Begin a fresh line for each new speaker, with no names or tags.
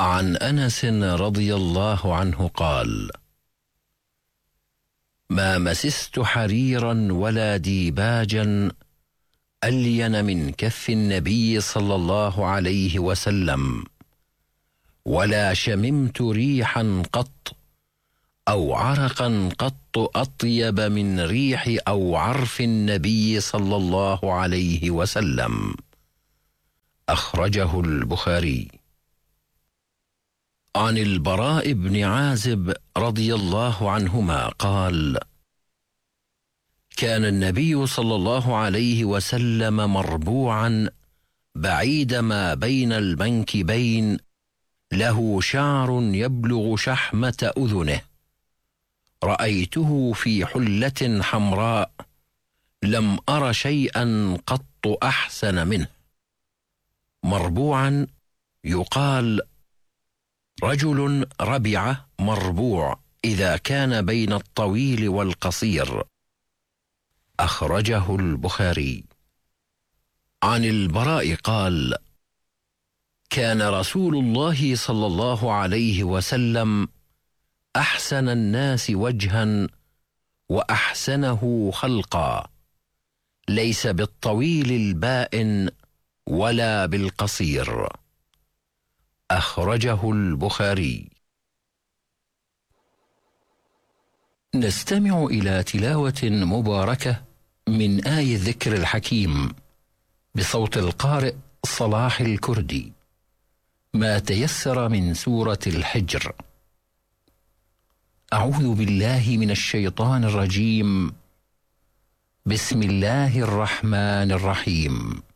عن أنس رضي الله عنه قال: ما مسست حريرا ولا ديباجا ألين من كف النبي صلى الله عليه وسلم، ولا شممت ريحا قط أو عرقا قط أطيب من ريح أو عرف النبي صلى الله عليه وسلم. أخرجه البخاري. عن البراء بن عازب رضي الله عنهما قال: كان النبي صلى الله عليه وسلم مربوعا بعيد ما بين المنكبين، له شعر يبلغ شحمة أذنه، رأيته في حلة حمراء لم أر شيئا قط أحسن منه. مربوعا يقال رجل ربع مربوع إذا كان بين الطويل والقصير. أخرجه البخاري. عن البراء قال: كان رسول الله صلى الله عليه وسلم أحسن الناس وجها وأحسنه خلقا، ليس بالطويل البائن ولا بالقصير. أخرجه البخاري. نستمع إلى تلاوة مباركة من آي الذكر الحكيم بصوت القارئ صلاح الكردي، ما تيسر من سورة الحجر. أعوذ بالله من الشيطان الرجيم. بسم الله الرحمن الرحيم.